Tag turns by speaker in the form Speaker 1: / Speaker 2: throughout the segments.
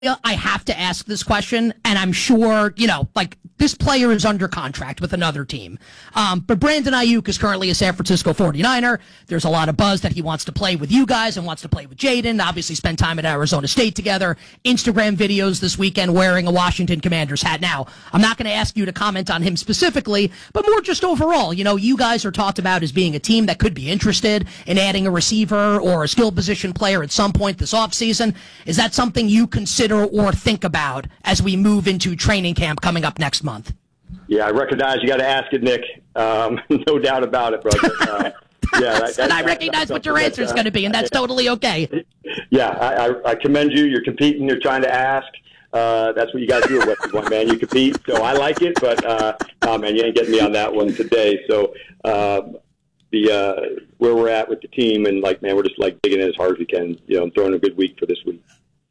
Speaker 1: I have to ask this question, and I'm sure, like, this player is under contract with another team. But Brandon Ayuk is currently a San Francisco 49er. There's a lot of buzz that he wants to play with you guys and wants to play with Jaden. Obviously spent time at Arizona State together. Instagram videos this weekend wearing a Washington Commanders hat. Now, I'm not going to ask you to comment on him specifically, but more just overall. You guys are talked about as being a team that could be interested in adding a receiver or a skill position player at some point this offseason. Is that something you consider or think about as we move into training camp coming up next month?
Speaker 2: Yeah, I recognize you got to ask it, Nick. No doubt about it, brother.
Speaker 1: And I recognize what your answer is going to be, and that's totally okay.
Speaker 2: Yeah, I commend you. You're competing. You're trying to ask. That's what you guys do at West Point, man. You compete, so I like it, but man, you ain't getting me on that one today. So where we're at with the team, and man, we're just digging in as hard as we can. Throwing a good week for this week.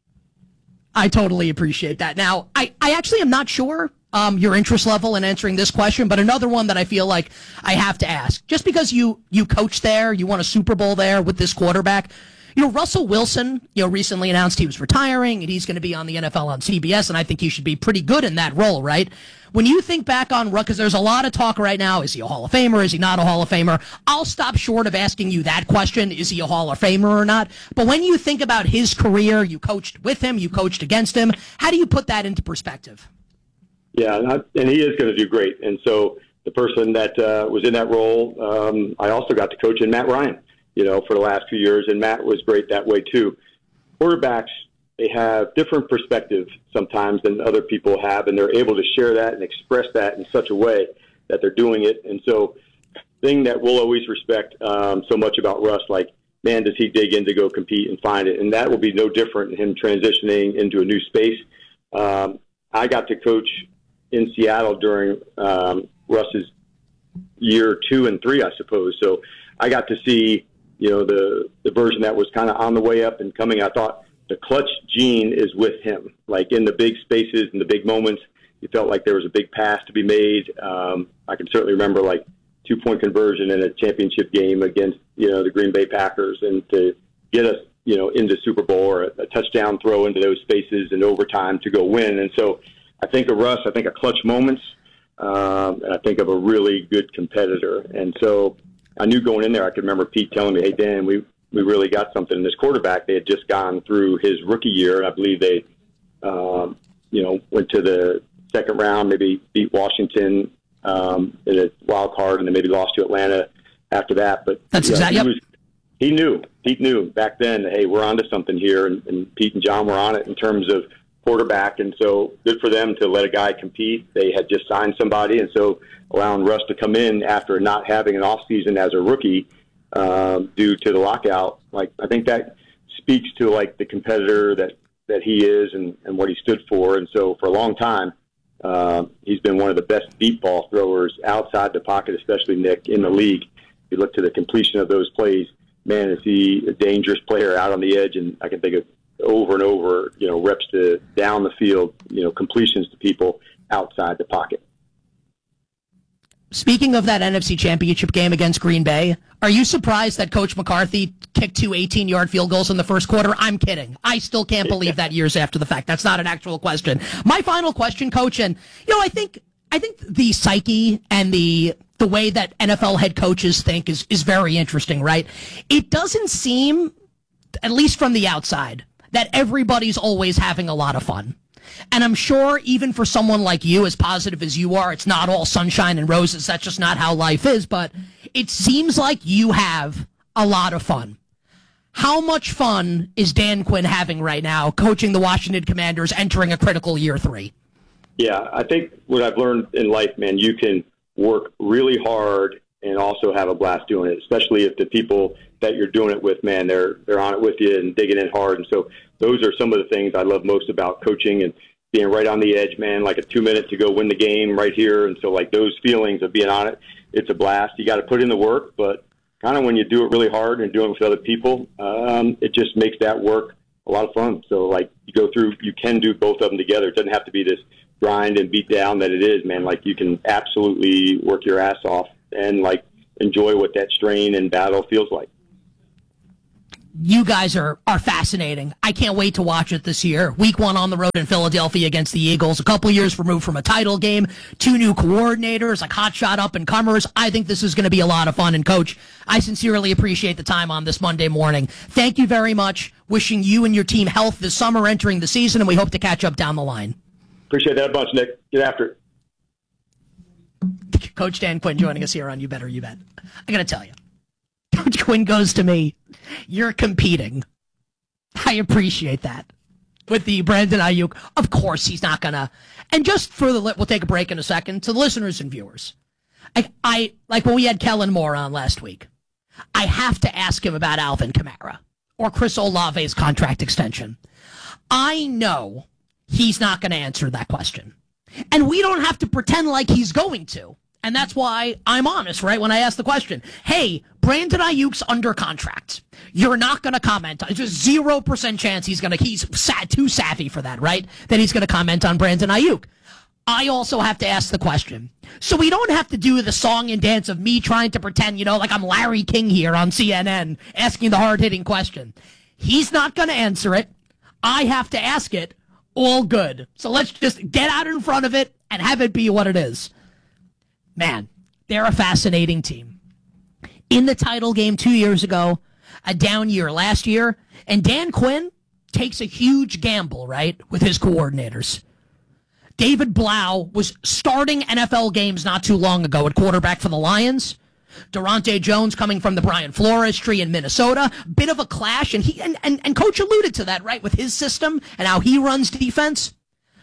Speaker 1: I totally appreciate that. Now, I actually am not sure your interest level in answering this question, but another one that I feel like I have to ask. Just because you coached there, you won a Super Bowl there with this quarterback. Russell Wilson, recently announced he was retiring and he's going to be on the NFL on CBS, and I think he should be pretty good in that role, right? When you think back on Russ, because there's a lot of talk right now, is he a Hall of Famer? Is he not a Hall of Famer? I'll stop short of asking you that question, is he a Hall of Famer or not? But when you think about his career, you coached with him, you coached against him, how do you put that into perspective?
Speaker 2: Yeah, and he is going to do great. And so the person that was in that role, I also got to coach in Matt Ryan, for the last few years, and Matt was great that way too. Quarterbacks, they have different perspectives sometimes than other people have, and they're able to share that and express that in such a way that they're doing it. And so thing that we'll always respect so much about Russ, man, does he dig in to go compete and find it? And that will be no different in him transitioning into a new space. I got to coach in Seattle during Russ's year 2 and 3, I suppose. So I got to see, the version that was kind of on the way up and coming. I thought the clutch gene is with him, in the big spaces and the big moments. You felt like there was a big pass to be made. I can certainly remember 2-point conversion in a championship game against, the Green Bay Packers, and to get us, into Super Bowl, or a touchdown throw into those spaces in overtime to go win. And so I think of Russ, I think of clutch moments, and I think of a really good competitor. And so I knew going in there, I could remember Pete telling me, hey, Dan, we really got something in this quarterback. They had just gone through his rookie year, and I believe they, went to the second round, maybe beat Washington in a wild card, and then maybe lost to Atlanta after that. But
Speaker 1: that's exactly.
Speaker 2: He knew back then, hey, we're onto something here, and Pete and John were on it in terms of quarterback, and so good for them to let a guy compete. They had just signed somebody, and so allowing Russ to come in after not having an off season as a rookie due to the lockout, I think that speaks to the competitor that he is and what he stood for. And so for a long time, he's been one of the best deep ball throwers outside the pocket, especially Nick, in the league. If you look to the completion of those plays, man, is he a dangerous player out on the edge? And I can think of over and over, reps to down the field, completions to people outside the pocket.
Speaker 1: Speaking of that NFC Championship game against Green Bay, are you surprised that Coach McCarthy kicked 2 18-yard field goals in the first quarter? I'm kidding. I still can't believe that years after the fact. That's not an actual question. My final question, Coach, and I think the psyche and the way that NFL head coaches think is very interesting, right? It doesn't seem, at least from the outside, that everybody's always having a lot of fun. And I'm sure even for someone like you, as positive as you are, it's not all sunshine and roses. That's just not how life is. But it seems like you have a lot of fun. How much fun is Dan Quinn having right now coaching the Washington Commanders entering a critical year 3?
Speaker 2: Yeah, I think what I've learned in life, man, you can work really hard and also have a blast doing it, especially if the people that you're doing it with, man, they're on it with you and digging in hard. And so those are some of the things I love most about coaching and being right on the edge, man, a 2 minutes to go win the game right here. And so those feelings of being on it, it's a blast. You got to put in the work, but kind of when you do it really hard and doing it with other people, it just makes that work a lot of fun. So you go through, you can do both of them together. It doesn't have to be this grind and beat down that it is, man. You can absolutely work your ass off and enjoy what that strain and battle feels like.
Speaker 1: You guys are fascinating. I can't wait to watch it this year. Week 1 on the road in Philadelphia against the Eagles. A couple years removed from a title game. 2 new coordinators, like hotshot up-and-comers. I think this is going to be a lot of fun. And, Coach, I sincerely appreciate the time on this Monday morning. Thank you very much. Wishing you and your team health this summer entering the season, and we hope to catch up down the line.
Speaker 2: Appreciate that a bunch, Nick. Get after
Speaker 1: it. Coach Dan Quinn joining us here on You Better You Bet. I got to tell you, Coach Quinn goes to me, "You're competing." I appreciate that. With the Brandon Ayuk, of course he's not going to. And just for we'll take a break in a second, to the listeners and viewers. I like when we had Kellen Moore on last week, I have to ask him about Alvin Kamara or Chris Olave's contract extension. I know he's not going to answer that question. And we don't have to pretend like he's going to. And that's why I'm honest, right? When I ask the question, hey, Brandon Ayuk's under contract. You're not going to comment. It's just 0% chance he's too savvy for that, right? That he's going to comment on Brandon Ayuk. I also have to ask the question. So we don't have to do the song and dance of me trying to pretend, like I'm Larry King here on CNN asking the hard-hitting question. He's not going to answer it. I have to ask it. All good. So let's just get out in front of it and have it be what it is. Man, they're a fascinating team. In the title game 2 years ago, a down year last year, and Dan Quinn takes a huge gamble, right, with his coordinators. David Blau was starting NFL games not too long ago at quarterback for the Lions. Durante Jones coming from the Brian Flores tree in Minnesota. Bit of a clash, and and Coach alluded to that, right, with his system and how he runs defense.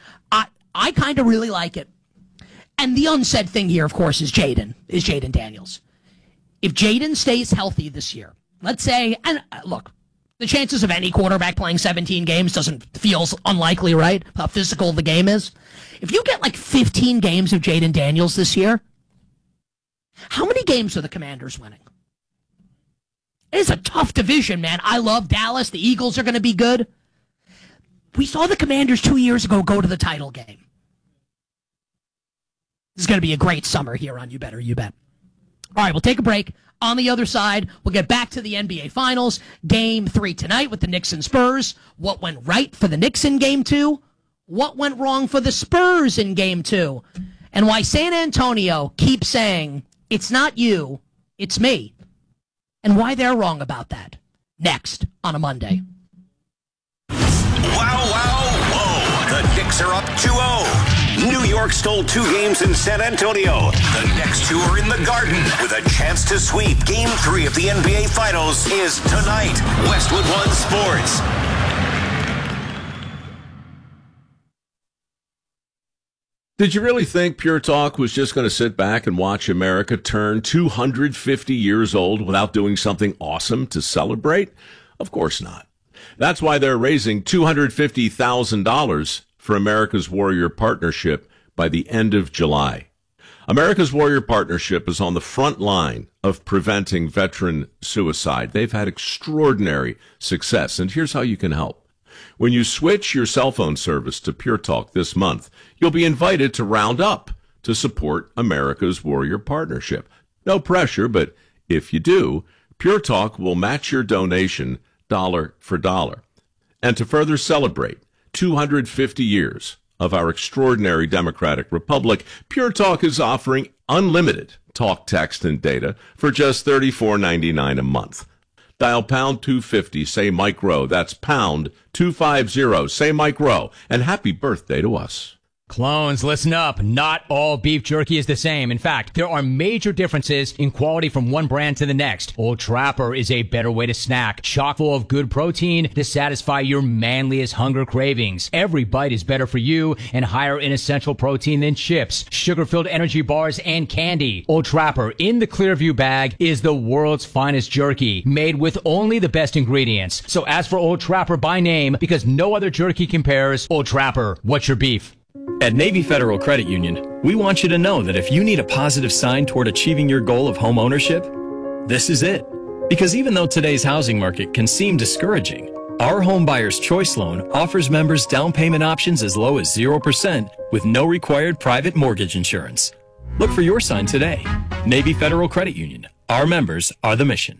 Speaker 1: I kind of really like it. And the unsaid thing here, of course, is Jayden Daniels. If Jayden stays healthy this year, let's say, and look, the chances of any quarterback playing 17 games feels unlikely, right? How physical the game is. If you get like 15 games of Jayden Daniels this year, how many games are the Commanders winning? It is a tough division, man. I love Dallas. The Eagles are going to be good. We saw the Commanders 2 years ago go to the title game. This is going to be a great summer here on You Better You Bet. All right, we'll take a break. On the other side, we'll get back to the NBA Finals. Game 3 tonight with the Knicks and Spurs. What went right for the Knicks in Game 2? What went wrong for the Spurs in Game 2? And why San Antonio keeps saying, it's not you, it's me. And why they're wrong about that. Next on a Monday.
Speaker 3: Wow, wow, whoa. The Knicks are up 2-0. New York stole 2 games in San Antonio. The next 2 are in the Garden with a chance to sweep. Game 3 of the NBA Finals is tonight. Westwood One Sports.
Speaker 4: Did you really think Pure Talk was just going to sit back and watch America turn 250 years old without doing something awesome to celebrate? Of course not. That's why they're raising $250,000 for America's Warrior Partnership by the end of July. America's Warrior Partnership is on the front line of preventing veteran suicide. They've had extraordinary success, and here's how you can help. When you switch your cell phone service to Pure Talk this month, you'll be invited to round up to support America's Warrior Partnership. No pressure, but if you do, Pure Talk will match your donation dollar for dollar. And to further celebrate 250 years of our extraordinary democratic republic, Pure Talk is offering unlimited talk, text, and data for just $34.99 a month. Dial pound 250, say Mike Rowe. That's pound 250, say Mike Rowe. And happy birthday to us.
Speaker 5: Clones, listen up. Not all beef jerky is the same. In fact, there are major differences in quality from one brand to the next. Old Trapper is a better way to snack, chock full of good protein to satisfy your manliest hunger cravings. Every bite is better for you and higher in essential protein than chips, sugar-filled energy bars, and candy. Old Trapper in the Clearview bag is the world's finest jerky, made with only the best ingredients. So ask for Old Trapper by name because no other jerky compares. Old Trapper, what's your beef?
Speaker 6: At Navy Federal Credit Union, we want you to know that if you need a positive sign toward achieving your goal of home ownership, this is it. Because even though today's housing market can seem discouraging, our Home Buyer's Choice Loan offers members down payment options as low as 0% with no required private mortgage insurance. Look for your sign today. Navy Federal Credit Union. Our members are the mission.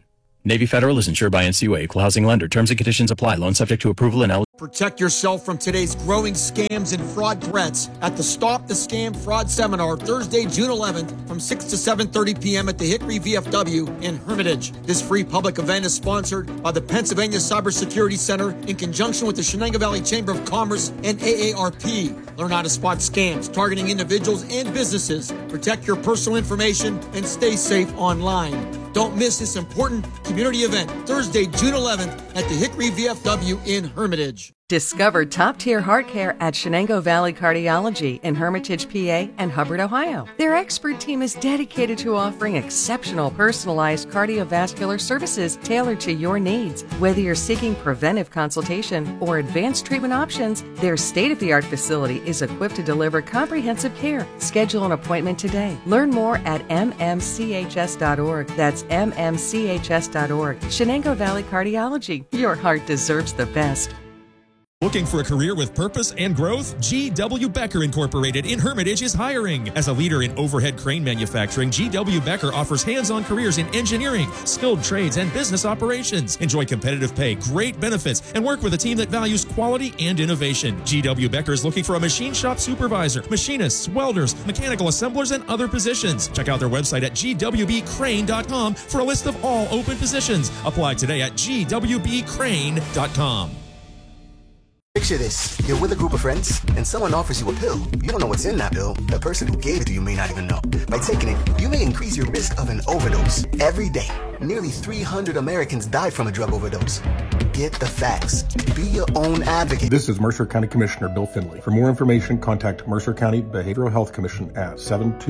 Speaker 6: Navy Federal is insured by NCUA. Equal housing lender. Terms and conditions apply. Loan subject to approval and eligibility.
Speaker 7: Protect yourself from today's growing scams and fraud threats at the Stop the Scam Fraud Seminar, Thursday, June 11th from 6 to 7:30 p.m. at the Hickory VFW in Hermitage. This free public event is sponsored by the Pennsylvania Cybersecurity Center in conjunction with the Shenango Valley Chamber of Commerce and AARP. Learn how to spot scams targeting individuals and businesses. Protect your personal information and stay safe online. Don't miss this important community event, Thursday, June 11th at the Hickory VFW in Hermitage.
Speaker 8: Discover top-tier heart care at Shenango Valley Cardiology in Hermitage, PA and Hubbard, Ohio. Their expert team is dedicated to offering exceptional personalized cardiovascular services tailored to your needs. Whether you're seeking preventive consultation or advanced treatment options, their state-of-the-art facility is equipped to deliver comprehensive care. Schedule an appointment today. Learn more at mmchs.org. That's mmchs.org. Shenango Valley Cardiology. Your heart deserves the best.
Speaker 9: Looking for a career with purpose and growth? G.W. Becker Incorporated in Hermitage is hiring. As a leader in overhead crane manufacturing, G.W. Becker offers hands-on careers in engineering, skilled trades, and business operations. Enjoy competitive pay, great benefits, and work with a team that values quality and innovation. G.W. Becker is looking for a machine shop supervisor, machinists, welders, mechanical assemblers, and other positions. Check out their website at gwbcrane.com for a list of all open positions. Apply today at gwbcrane.com.
Speaker 10: Picture this. You're with a group of friends, and someone offers you a pill. You don't know what's in that pill. The person who gave it to you may not even know. By taking it, you may increase your risk of an overdose. Every day, nearly 300 Americans die from a drug overdose. Get the facts. Be your own advocate.
Speaker 11: This is Mercer County Commissioner Bill Finley. For more information, contact Mercer County Behavioral Health Commission at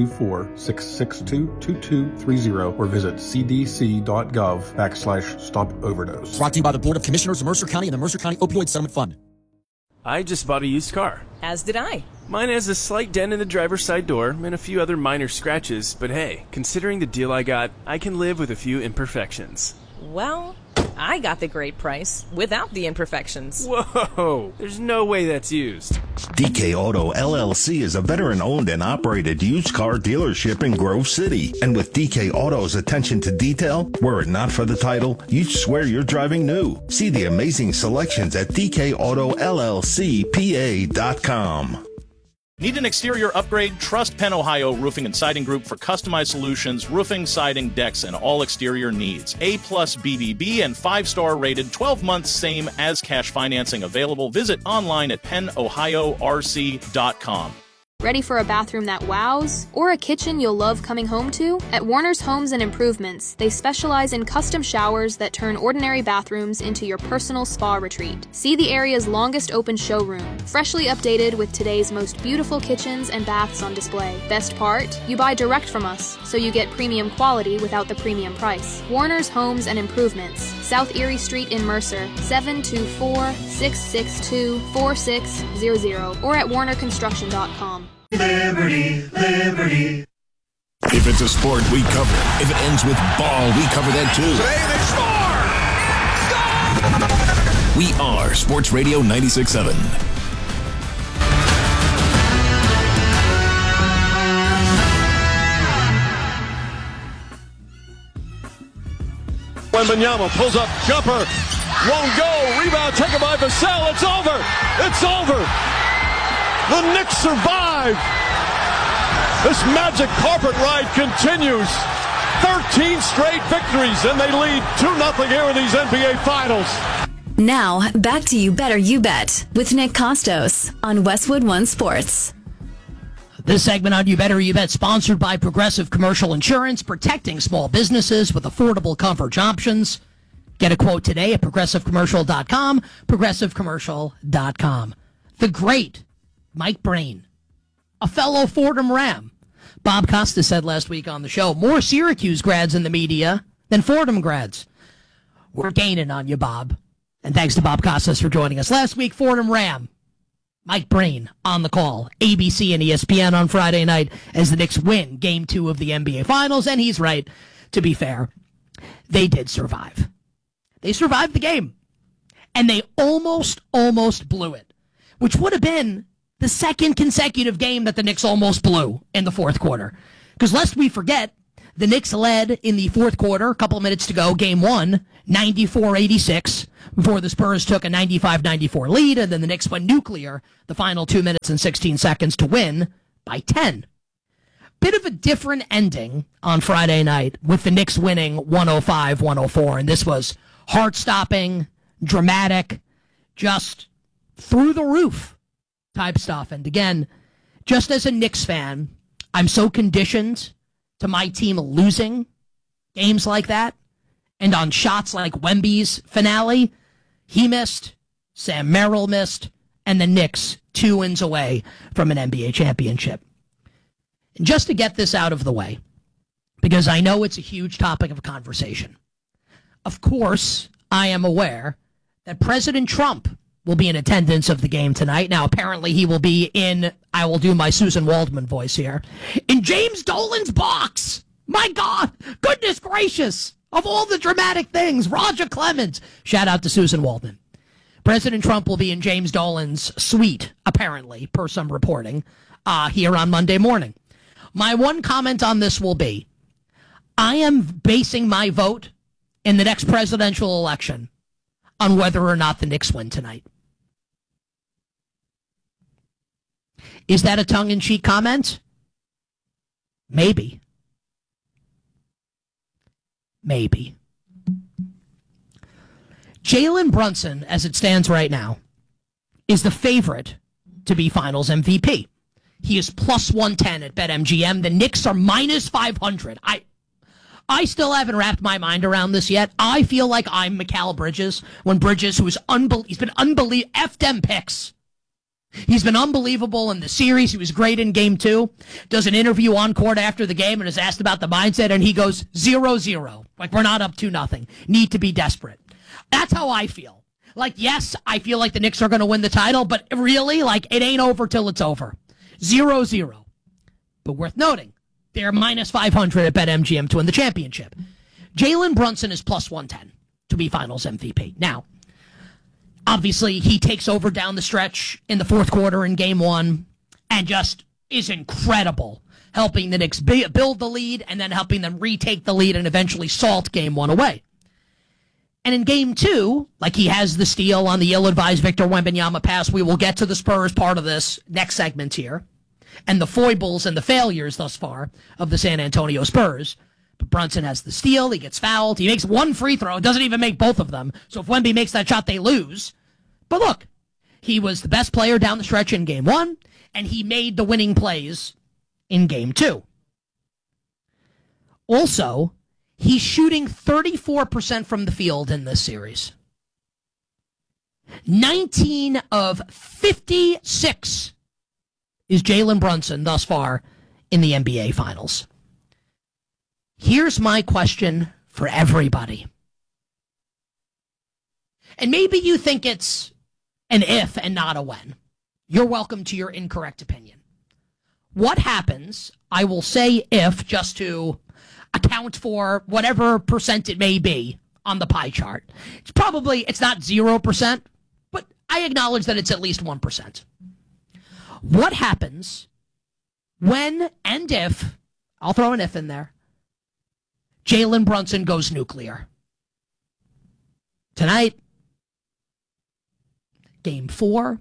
Speaker 11: 724-662-2230 or visit cdc.gov/stop overdose.
Speaker 7: Brought to you by the Board of Commissioners of Mercer County and the Mercer County Opioid Settlement Fund.
Speaker 12: I just bought a used car.
Speaker 13: As did I.
Speaker 12: Mine has a slight dent in the driver's side door and a few other minor scratches, but hey, considering the deal I got, I can live with a few imperfections.
Speaker 13: Well, I got the great price without the imperfections.
Speaker 12: Whoa, there's no way that's used.
Speaker 14: DK Auto LLC is a veteran-owned and operated used car dealership in Grove City. And with DK Auto's attention to detail, were it not for the title, you'd swear you're driving new. See the amazing selections at DKAutoLLCPA.com.
Speaker 15: Need an exterior upgrade? Trust Penn Ohio Roofing and Siding Group for customized solutions, roofing, siding, decks, and all exterior needs. A+ BBB and 5-star rated, 12 months same as cash financing available. Visit online at pennohiorc.com.
Speaker 16: Ready for a bathroom that wows? Or a kitchen you'll love coming home to? At Warner's Homes and Improvements, they specialize in custom showers that turn ordinary bathrooms into your personal spa retreat. See the area's longest open showroom, freshly updated with today's most beautiful kitchens and baths on display. Best part? You buy direct from us, so you get premium quality without the premium price. Warner's Homes and Improvements, South Erie Street in Mercer, 724-662-4600, or at warnerconstruction.com.
Speaker 17: Liberty, Liberty. If it's a sport, we cover it. If it ends with ball, we cover that too. Today they score! We are Sports Radio 96.7.
Speaker 18: Wembanyama pulls up, jumper, won't go, rebound taken by Vassell, it's over! It's over! The Knicks survive. This magic carpet ride continues. 13 straight victories, and they lead 2-0 here in these NBA Finals.
Speaker 19: Now, back to You Better You Bet with Nick Costos on Westwood One Sports.
Speaker 1: This segment on You Better You Bet sponsored by Progressive Commercial Insurance, protecting small businesses with affordable coverage options. Get a quote today at progressivecommercial.com, progressivecommercial.com. The great Mike Breen, a fellow Fordham Ram. Bob Costa said last week on the show, more Syracuse grads in the media than Fordham grads. We're gaining on you, Bob. And thanks to Bob Costas for joining us. Last week, Fordham Ram, Mike Breen on the call, ABC and ESPN on Friday night as the Knicks win Game 2 of the NBA Finals. And he's right, to be fair. They did survive. They survived the game. And they almost blew it, which would have been the second consecutive game that the Knicks almost blew in the fourth quarter. Because lest we forget, The Knicks led in the fourth quarter, a couple of minutes to go, game one, 94-86, before the Spurs took a 95-94 lead, and then the Knicks went nuclear the final 2 minutes and 16 seconds to win by 10. Bit of a different ending on Friday night with the Knicks winning 105-104, and this was heart-stopping, dramatic, just through the roof type stuff. And again, just as a Knicks fan, I'm so conditioned to my team losing games like that. And on shots like Wemby's finale, he missed, Sam Merrill missed, and the Knicks 2 wins away from an NBA championship. And just to get this out of the way, because I know it's a huge topic of conversation, of course, I am aware that President Trump will be in attendance of the game tonight. Now, apparently he will be in, I will do my Susan Waldman voice here, in James Dolan's box. My God, goodness gracious, of all the dramatic things, Roger Clemens. Shout out to Susan Waldman. President Trump will be in James Dolan's suite, apparently, per some reporting, here on Monday morning. My one comment on this will be, I am basing my vote in the next presidential election on whether or not the Knicks win tonight. Is that a tongue-in-cheek comment? Maybe. Maybe. Jalen Brunson, as it stands right now, is the favorite to be Finals MVP. He is plus 110 at BetMGM. The Knicks are minus 500. I still haven't wrapped my mind around this yet. I feel like I'm Mikal Bridges, when Bridges, who is he's been unbelievable. F them picks. He's been unbelievable in the series. He was great in game 2. Does an interview on court after the game and is asked about the mindset, and he goes 0-0. Like, we're not up 2-0. Need to be desperate. That's how I feel. Like, yes, I feel like the Knicks are going to win the title, but really, like, it ain't over till it's over. 0-0. But worth noting, they're minus 500 at BetMGM to win the championship. Jalen Brunson is plus 110 to be Finals MVP. Now, obviously, he takes over down the stretch in the fourth quarter in game 1 and just is incredible, helping the Knicks build the lead and then helping them retake the lead and eventually salt game 1 away. And in game 2, like, he has the steal on the ill-advised Victor Wembanyama pass. We will get to the Spurs part of this next segment here, and the foibles and the failures thus far of the San Antonio Spurs. But Brunson has the steal. He gets fouled. He makes one free throw. Doesn't even make both of them. So if Wemby makes that shot, they lose. But look, he was the best player down the stretch in game 1, and he made the winning plays in game 2. Also, he's shooting 34% from the field in this series. 19 of 56 is Jalen Brunson thus far in the NBA Finals. Here's my question for everybody. And maybe you think it's an if and not a when. You're welcome to your incorrect opinion. What happens, I will say if, just to account for whatever percent it may be on the pie chart. It's not 0%, but I acknowledge that it's at least 1%. What happens when and if, I'll throw an if in there, Jalen Brunson goes nuclear? Tonight, game 4,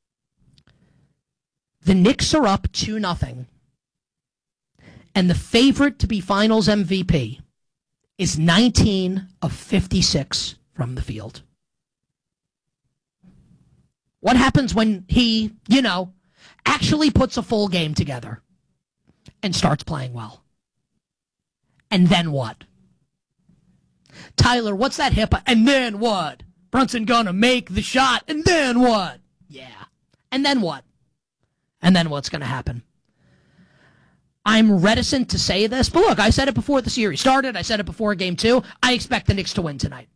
Speaker 1: the Knicks are up 2-0. And the favorite to be Finals MVP is 19 of 56 from the field. What happens when he, actually puts a full game together and starts playing well? And then what? Tyler, what's that hip? And then what? Brunson gonna make the shot, and then what? Yeah. And then what? And then what's gonna happen? I'm reticent to say this, but look, I said it before the series started. I said it before game 2. I expect the Knicks to win tonight.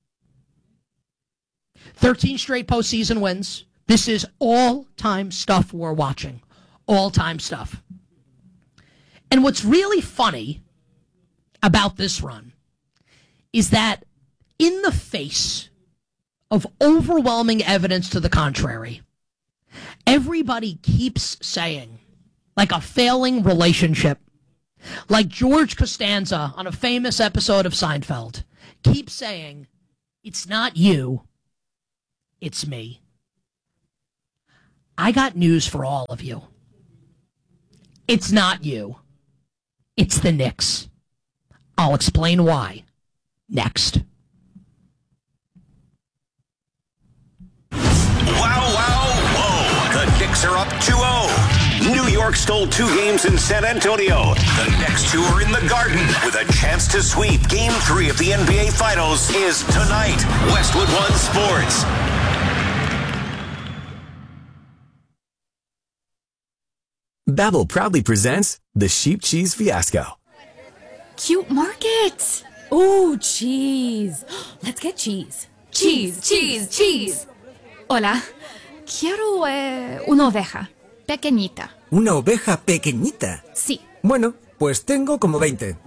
Speaker 1: 13 straight postseason wins. This is all-time stuff we're watching. All-time stuff. And what's really funny about this run is that in the face of overwhelming evidence to the contrary, everybody keeps saying, like a failing relationship, like George Costanza on a famous episode of Seinfeld, keep saying, it's not you, it's me. I got news for all of you. It's not you. It's the Knicks. I'll explain why. Next.
Speaker 3: Wow, wow, whoa. The Knicks are up 2-0. New York stole 2 games in San Antonio. The next 2 are in the Garden with a chance to sweep. Game 3 of the NBA Finals is tonight. Westwood One Sports.
Speaker 20: Babbel proudly presents the Sheep Cheese Fiasco.
Speaker 21: Cute market. Ooh, cheese. Let's get cheese. Cheese, cheese, cheese. Hola. Quiero una oveja. Pequeñita.
Speaker 22: ¿Una oveja pequeñita?
Speaker 21: Sí.
Speaker 22: Bueno, pues tengo como 20.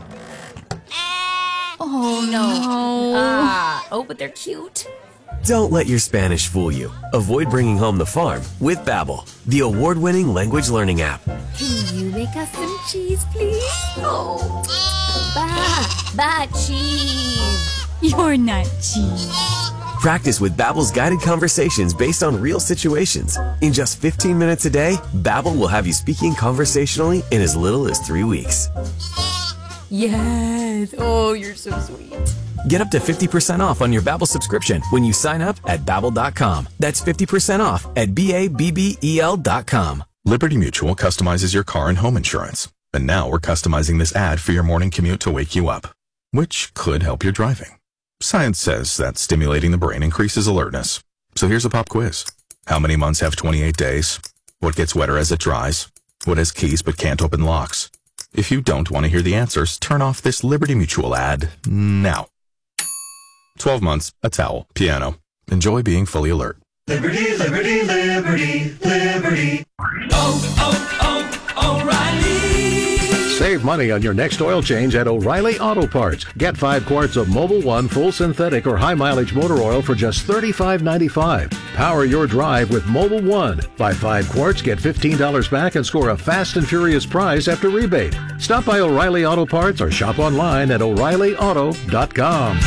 Speaker 21: Oh, no. Oh, but they're cute.
Speaker 20: Don't let your Spanish fool you. Avoid bringing home the farm with Babbel, the award-winning language learning app.
Speaker 21: Can you make us some cheese, please? Oh, cheese. You're not cheese.
Speaker 20: Practice with Babbel's guided conversations based on real situations. In just 15 minutes a day, Babbel will have you speaking conversationally in as little as 3 weeks.
Speaker 21: Yes. Oh, you're so sweet.
Speaker 20: Get up to 50% off on your Babbel subscription when you sign up at Babbel.com. That's 50% off at Babbel.com.
Speaker 23: Liberty Mutual customizes your car and home insurance. And now we're customizing this ad for your morning commute to wake you up, which could help your driving. Science says that stimulating the brain increases alertness. So here's a pop quiz. How many months have 28 days? What gets wetter as it dries? What has keys but can't open locks? If you don't want to hear the answers, turn off this Liberty Mutual ad now. 12 months, a towel, piano. Enjoy being fully alert.
Speaker 24: Liberty, liberty, liberty, liberty. O'Reilly.
Speaker 25: Save money on your next oil change at O'Reilly Auto Parts. Get 5 quarts of Mobil 1 full synthetic or high mileage motor oil for just $35.95. Power your drive with Mobil 1. Buy 5 quarts, get $15 back, and score a fast and furious prize after rebate. Stop by O'Reilly Auto Parts or shop online at O'ReillyAuto.com.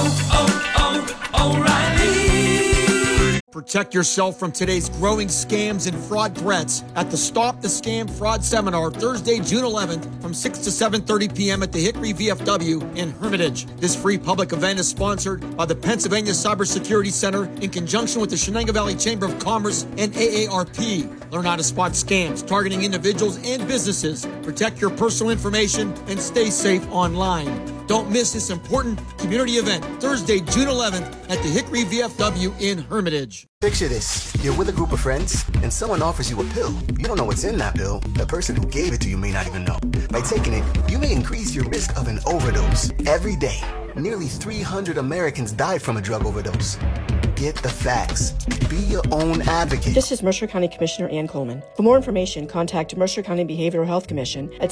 Speaker 24: O'Reilly.
Speaker 7: Protect yourself from today's growing scams and fraud threats at the Stop the Scam Fraud Seminar Thursday, June 11th from 6 to 7:30 p.m. at the Hickory VFW in Hermitage. This free public event is sponsored by the Pennsylvania Cybersecurity Center in conjunction with the Shenango Valley Chamber of Commerce and AARP. Learn how to spot scams targeting individuals and businesses. Protect your personal information and stay safe online. Don't miss this important community event Thursday, June 11th at the Hickory VFW in Hermitage.
Speaker 10: Picture this. You're with a group of friends, and someone offers you a pill. You don't know what's in that pill. The person who gave it to you may not even know. By taking it, you may increase your risk of an overdose. Every day, nearly 300 Americans die from a drug overdose. Get the facts. Be your own advocate.
Speaker 26: This is Mercer County Commissioner Ann Coleman. For more information, contact Mercer County Behavioral Health Commission at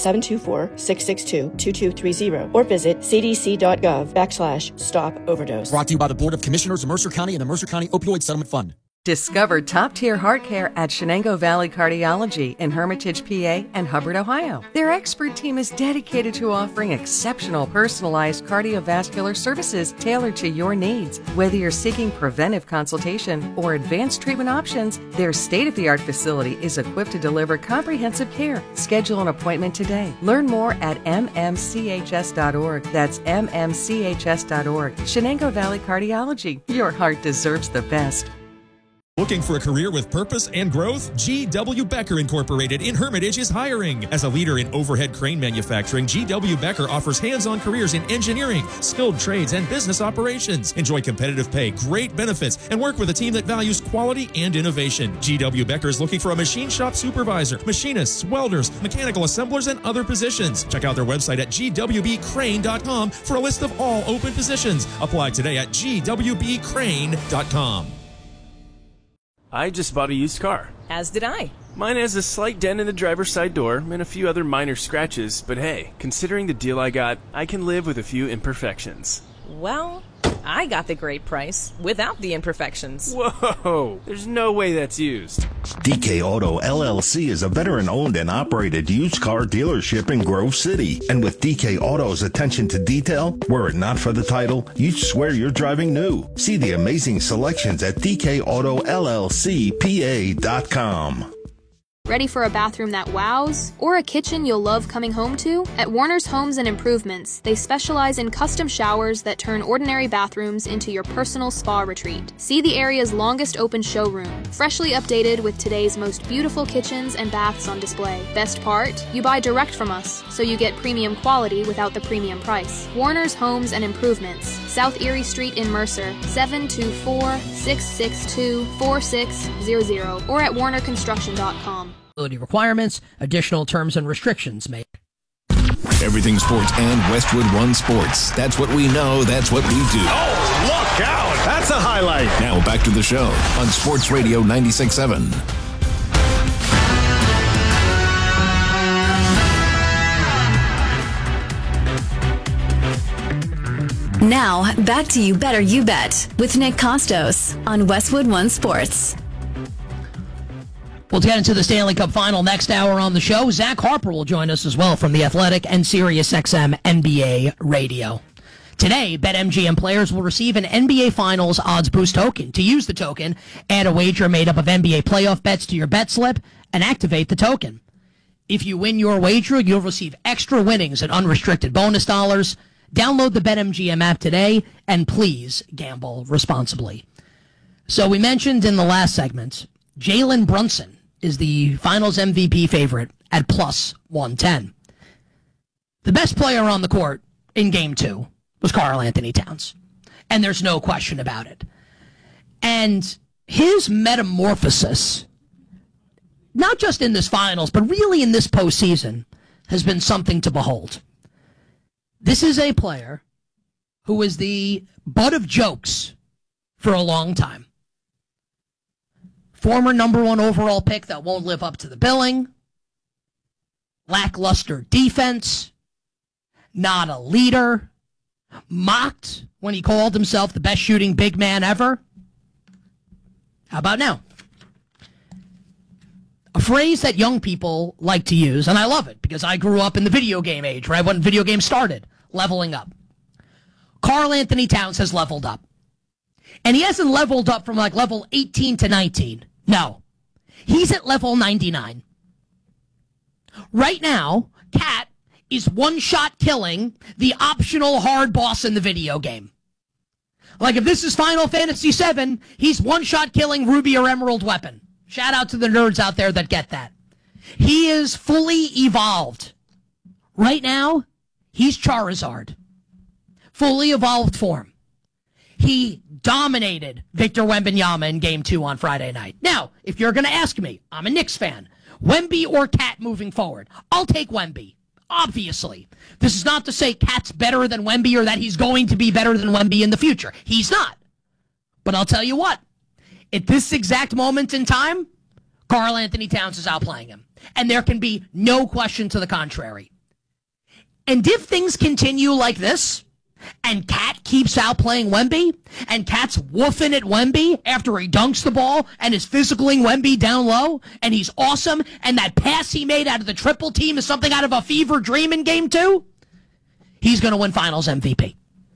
Speaker 26: 724-662-2230 or visit cdc.gov/stop-overdose.
Speaker 7: Brought to you by the Board of Commissioners of Mercer County and the Mercer County Opioid Settlement Fund.
Speaker 8: Discover top-tier heart care at Shenango Valley Cardiology in Hermitage, PA and Hubbard, Ohio. Their expert team is dedicated to offering exceptional personalized cardiovascular services tailored to your needs. Whether you're seeking preventive consultation or advanced treatment options, their state-of-the-art facility is equipped to deliver comprehensive care. Schedule an appointment today. Learn more at mmchs.org. That's mmchs.org. Shenango Valley Cardiology. Your heart deserves the best.
Speaker 9: Looking for a career with purpose and growth? G.W. Becker Incorporated in Hermitage is hiring. As a leader in overhead crane manufacturing, G.W. Becker offers hands-on careers in engineering, skilled trades, and business operations. Enjoy competitive pay, great benefits, and work with a team that values quality and innovation. G.W. Becker is looking for a machine shop supervisor, machinists, welders, mechanical assemblers, and other positions. Check out their website at gwbcrane.com for a list of all open positions. Apply today at gwbcrane.com.
Speaker 12: I just bought a used car.
Speaker 13: As did I.
Speaker 12: Mine has a slight dent in the driver's side door and a few other minor scratches, but hey, considering the deal I got, I can live with a few imperfections.
Speaker 13: Well, I got the great price without the imperfections.
Speaker 12: Whoa, there's no way that's used.
Speaker 17: DK Auto LLC is a veteran-owned and operated used car dealership in Grove City. And with DK Auto's attention to detail, were it not for the title, you'd swear you're driving new. See the amazing selections at DKAutoLLCPA.com.
Speaker 16: Ready for a bathroom that wows? Or a kitchen you'll love coming home to? At Warner's Homes and Improvements, they specialize in custom showers that turn ordinary bathrooms into your personal spa retreat. See the area's longest open showroom, freshly updated with today's most beautiful kitchens and baths on display. Best part? You buy direct from us, so you get premium quality without the premium price. Warner's Homes and Improvements, South Erie Street in Mercer, 724-662-4600, or at warnerconstruction.com.
Speaker 1: Requirements, additional terms and restrictions may.
Speaker 17: Everything sports and Westwood One Sports. That's what we know. That's what we do.
Speaker 18: Oh, look out. That's a highlight.
Speaker 17: Now back to the show on Sports Radio 96.7.
Speaker 19: Now, back to You Better You Bet with Nick Costos on Westwood One Sports.
Speaker 1: We'll get into the Stanley Cup Final next hour on the show. Zach Harper will join us as well from The Athletic and SiriusXM NBA Radio. Today, BetMGM players will receive an NBA Finals odds boost token. To use the token, add a wager made up of NBA playoff bets to your bet slip and activate the token. If you win your wager, you'll receive extra winnings and unrestricted bonus dollars. Download the BetMGM app today, and please gamble responsibly. So we mentioned in the last segment, Jalen Brunson is the Finals MVP favorite at plus 110. The best player on the court in Game 2 was Karl Anthony Towns, and there's no question about it. And his metamorphosis, not just in this Finals, but really in this postseason, has been something to behold. This is a player who was the butt of jokes for a long time. Former number 1 overall pick that won't live up to the billing. Lackluster defense. Not a leader. Mocked when he called himself the best shooting big man ever. How about now? A phrase that young people like to use, and I love it because I grew up in the video game age, right when video games started, leveling up. Karl Anthony Towns has leveled up. And he hasn't leveled up from like level 18 to 19. No. He's at level 99. Right now, Cat is one-shot killing the optional hard boss in the video game. Like if this is Final Fantasy VII, he's one-shot killing Ruby or Emerald Weapon. Shout out to the nerds out there that get that. He is fully evolved. Right now, he's Charizard. Fully evolved form. He dominated Victor Wembanyama in Game 2 on Friday night. Now, if you're going to ask me, I'm a Knicks fan. Wemby or Cat moving forward? I'll take Wemby, obviously. This is not to say Cat's better than Wemby or that he's going to be better than Wemby in the future. He's not. But I'll tell you what. At this exact moment in time, Karl Anthony Towns is outplaying him. And there can be no question to the contrary. And if things continue like this, and Cat keeps outplaying Wemby, and Cat's woofing at Wemby after he dunks the ball and is physicaling Wemby down low, and he's awesome, and that pass he made out of the triple team is something out of a fever dream in Game 2, he's going to win Finals MVP.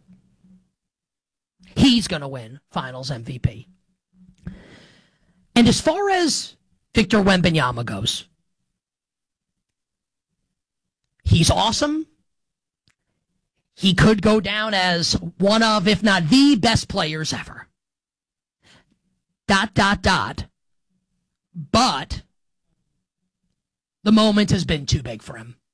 Speaker 1: He's going to win Finals MVP. And as far as Victor Wembanyama goes, he's awesome. He could go down as one of, if not the best players ever. ... But the moment has been too big for him.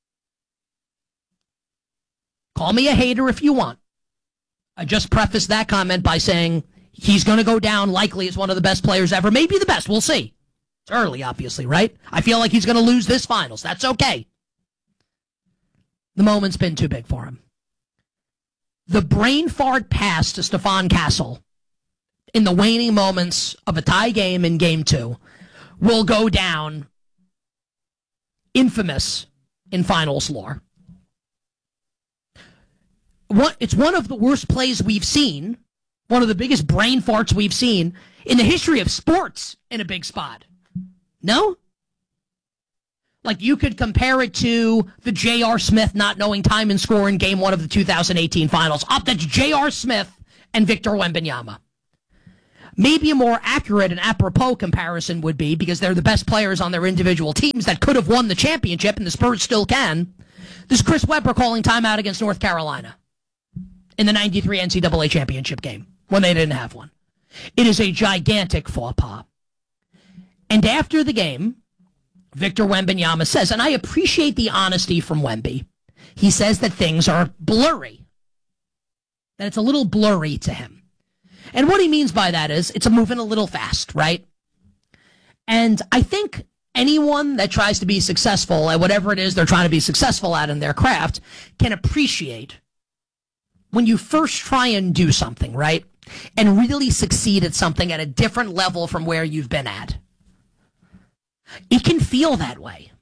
Speaker 1: Call me a hater if you want. I just prefaced that comment by saying he's going to go down likely as one of the best players ever. Maybe the best. We'll see. It's early, obviously, right? I feel like he's going to lose this Finals. That's okay. The moment's been too big for him. The brain fart pass to Stephon Castle in the waning moments of a tie game in Game 2 will go down infamous in Finals lore. It's one of the worst plays we've seen One of the biggest brain farts we've seen in the history of sports in a big spot. No? Like, you could compare it to the J.R. Smith not knowing time and score in Game 1 of the 2018 finals. That's J.R. Smith and Victor Wembanyama. Maybe a more accurate and apropos comparison would be, because they're the best players on their individual teams that could have won the championship, and the Spurs still can, this Chris Webber calling timeout against North Carolina in the 93 NCAA championship game when they didn't have one. It is a gigantic faux pas. And after the game, Victor Wembanyama says, and I appreciate the honesty from Wemby, he says that things are blurry, that it's a little blurry to him. And what he means by that is it's moving a little fast, right? And I think anyone that tries to be successful at whatever it is they're trying to be successful at in their craft can appreciate when you first try and do something, right? And really succeed at something at a different level from where you've been at. It can feel that way.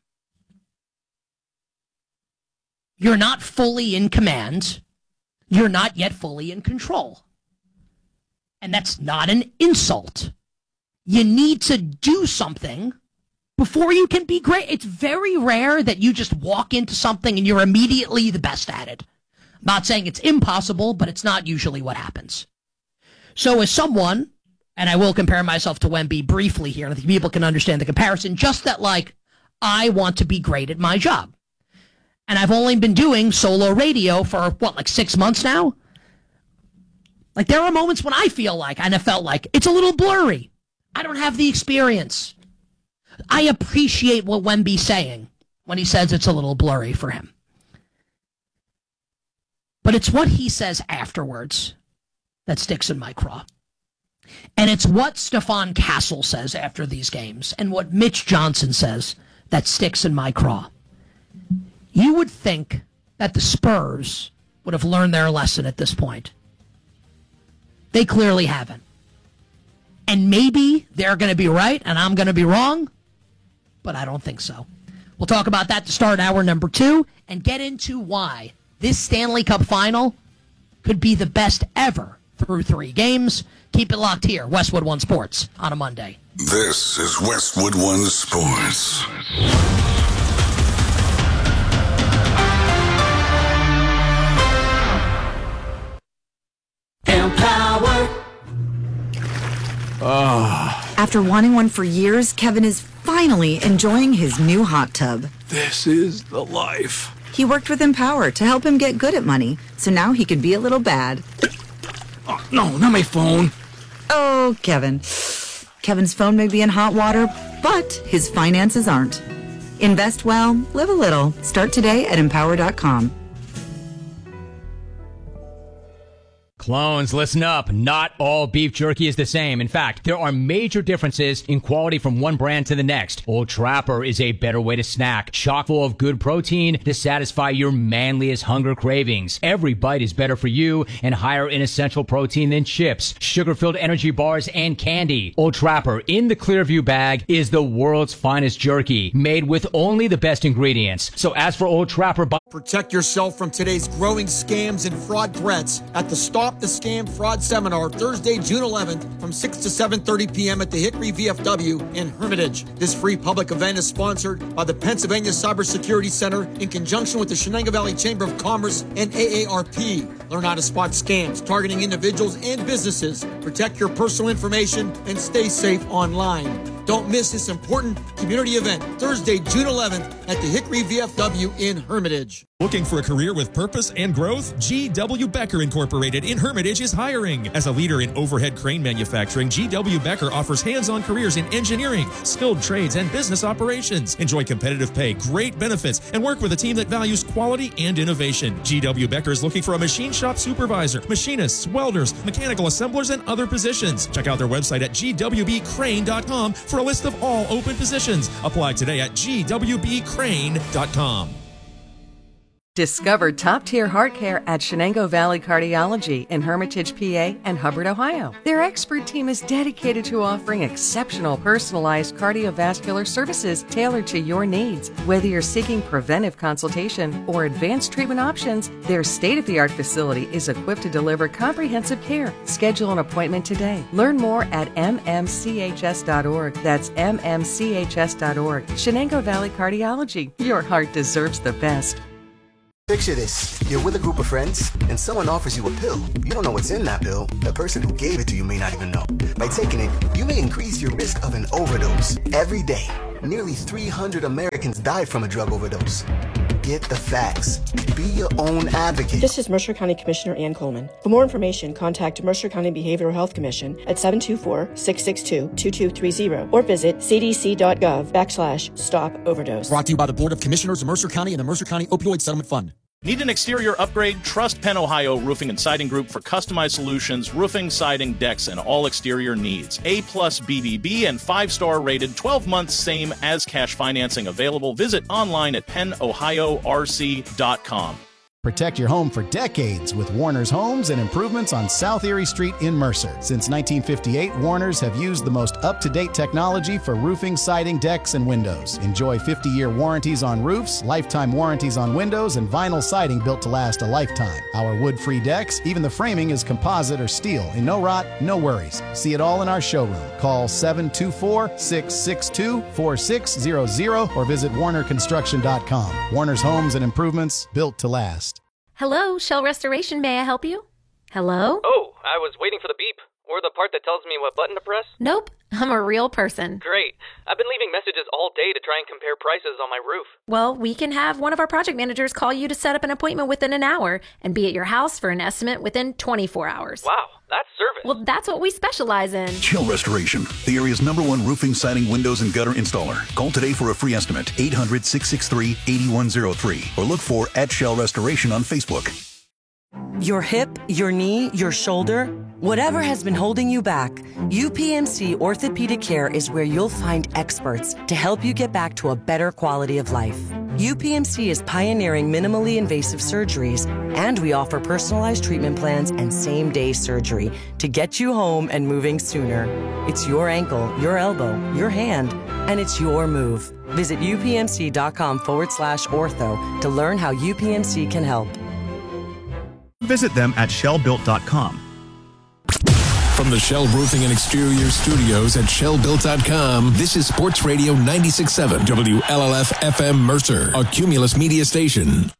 Speaker 1: You're not fully in command. You're not yet fully in control. And that's not an insult. You need to do something before you can be great. It's very rare that you just walk into something and you're immediately the best at it. I'm not saying it's impossible, but it's not usually what happens. So as someone, and I will compare myself to Wemby briefly here, and I think people can understand the comparison, just that, like, I want to be great at my job. And I've only been doing solo radio for, 6 months now? Like, there are moments when I feel like, and I felt like, it's a little blurry. I don't have the experience. I appreciate what Wemby's saying when he says it's a little blurry for him. But it's what he says afterwards that sticks in my craw. And it's what Stephon Castle says after these games, and what Mitch Johnson says that sticks in my craw. You would think that the Spurs would have learned their lesson at this point. They clearly haven't. And maybe they're going to be right and I'm going to be wrong, but I don't think so. We'll talk about that to start hour number 2 and get into why this Stanley Cup final could be the best ever through 3 games. Keep it locked here, Westwood One Sports, on a Monday.
Speaker 2: This is Westwood One Sports.
Speaker 4: Empower. After wanting one for years, Kevin is finally enjoying his new hot tub.
Speaker 18: This is the life.
Speaker 4: He worked with Empower to help him get good at money, so now he can be a little bad.
Speaker 18: Oh, no, not my phone.
Speaker 4: Oh, Kevin. Kevin's phone may be in hot water, but his finances aren't. Invest well, live a little. Start today at Empower.com.
Speaker 5: Clones, listen up. Not all beef jerky is the same. In fact, there are major differences in quality from one brand to the next. Old Trapper is a better way to snack, chock full of good protein to satisfy your manliest hunger cravings. Every bite is better for you and higher in essential protein than chips, sugar-filled energy bars, and candy. Old Trapper in the Clearview bag is the world's finest jerky, made with only the best ingredients. So as for Old Trapper...
Speaker 7: Protect yourself from today's growing scams and fraud threats at the Stop the Scam Fraud Seminar, Thursday, June 11th, from 6 to 7:30 p.m. at the Hickory VFW in Hermitage. This free public event is sponsored by the Pennsylvania Cybersecurity Center in conjunction with the Shenango Valley Chamber of Commerce and AARP. Learn how to spot scams targeting individuals and businesses. Protect your personal information and stay safe online. Don't miss this important community event, Thursday, June 11th at the Hickory VFW in Hermitage.
Speaker 9: Looking for a career with purpose and growth? G.W. Becker Incorporated in Hermitage is hiring. As a leader in overhead crane manufacturing, G.W. Becker offers hands-on careers in engineering, skilled trades, and business operations. Enjoy competitive pay, great benefits, and work with a team that values quality and innovation. G.W. Becker is looking for a machine shop supervisor, machinists, welders, mechanical assemblers, and other positions. Check out their website at gwbcrane.com for a list of all open positions. Apply today at gwbcrane.com.
Speaker 8: Discover top-tier heart care at Shenango Valley Cardiology in Hermitage, PA and Hubbard, Ohio. Their expert team is dedicated to offering exceptional personalized cardiovascular services tailored to your needs. Whether you're seeking preventive consultation or advanced treatment options, their state-of-the-art facility is equipped to deliver comprehensive care. Schedule an appointment today. Learn more at mmchs.org. That's mmchs.org. Shenango Valley Cardiology. Your heart deserves the best.
Speaker 10: Picture this. You're with a group of friends, and someone offers you a pill. You don't know what's in that pill. The person who gave it to you may not even know. By taking it, you may increase your risk of an overdose. Every day, nearly 300 Americans die from a drug overdose. Get the facts. Be your own advocate.
Speaker 26: This is Mercer County Commissioner Ann Coleman. For more information, contact Mercer County Behavioral Health Commission at 724-662-2230 or visit cdc.gov/stop overdose.
Speaker 7: Brought to you by the Board of Commissioners of Mercer County and the Mercer County Opioid Settlement Fund.
Speaker 3: Need an exterior upgrade? Trust Penn Ohio Roofing and Siding Group for customized solutions, roofing, siding, decks, and all exterior needs. A+ BBB and 5-star rated, 12 months same as cash financing available. Visit online at pennohiorc.com.
Speaker 6: Protect your home for decades with Warner's Homes and Improvements on South Erie Street in Mercer. Since 1958, Warner's have used the most up-to-date technology for roofing, siding, decks, and windows. Enjoy 50-year warranties on roofs, lifetime warranties on windows, and vinyl siding built to last a lifetime. Our wood-free decks, even the framing is composite or steel, and no rot, no worries. See it all in our showroom. Call 724-662-4600 or visit warnerconstruction.com. Warner's Homes and Improvements, built to last.
Speaker 21: Hello, Shell Restoration. May I help you? Hello?
Speaker 11: Oh, I was waiting for the beep. Or the part that tells me what button to press.
Speaker 21: Nope, I'm a real person.
Speaker 11: Great. I've been leaving messages all day to try and compare prices on my roof.
Speaker 21: Well, we can have one of our project managers call you to set up an appointment within an hour and be at your house for an estimate within 24 hours.
Speaker 11: Wow, that's service.
Speaker 21: Well, that's what we specialize in.
Speaker 14: Shell Restoration, the area's #1 roofing, siding, windows, and gutter installer. Call today for a free estimate, 800-663-8103, or look for @Shell Restoration on Facebook.
Speaker 15: Your hip, your knee, your shoulder, whatever has been holding you back, UPMC Orthopedic Care is where you'll find experts to help you get back to a better quality of life. UPMC is pioneering minimally invasive surgeries, and we offer personalized treatment plans and same-day surgery to get you home and moving sooner. It's your ankle, your elbow, your hand, and it's your move. Visit upmc.com/ortho to learn how UPMC can help.
Speaker 22: Visit them at shellbuilt.com.
Speaker 27: From the Shell Roofing and Exterior Studios at shellbuilt.com, this is Sports Radio 96.7 WLLF FM Mercer, a Cumulus media station.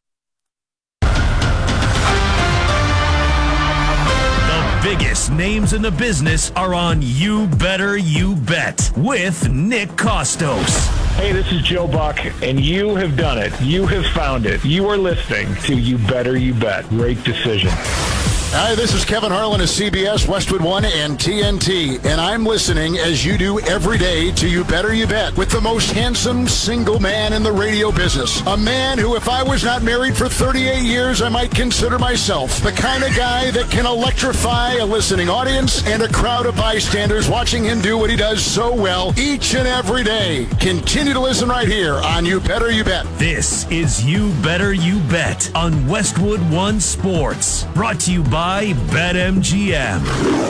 Speaker 28: The biggest names in the business are on You Better You Bet with Nick Costos.
Speaker 29: Hey, this is Joe Buck, and you have done it. You have found it. You are listening to You Better You Bet. Great decision.
Speaker 30: Hi, this is Kevin Harlan of CBS, Westwood One, and TNT, and I'm listening, as you do every day, to You Better You Bet with the most handsome single man in the radio business. A man who, if I was not married for 38 years, I might consider myself the kind of guy that can electrify a listening audience and a crowd of bystanders watching him do what he does so well each and every day. Continue to listen right here on You Better You Bet.
Speaker 28: This is You Better You Bet on Westwood One Sports, brought to you by BetMGM.